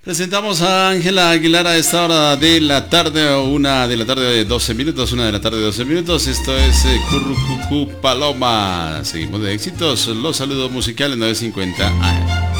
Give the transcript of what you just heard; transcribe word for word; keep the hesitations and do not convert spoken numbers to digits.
Presentamos a Ángela Aguilar a esta hora de la tarde, una de la tarde de doce minutos, una de la tarde de doce minutos. Esto es eh, Currucucú Paloma. Seguimos de éxitos. Los saludos musicales nueve cincuenta A M.